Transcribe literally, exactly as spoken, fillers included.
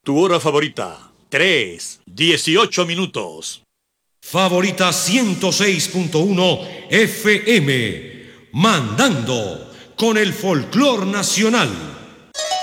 Tu hora favorita, tres, dieciocho minutos. Favorita ciento seis punto uno F M, mandando con el folclor nacional.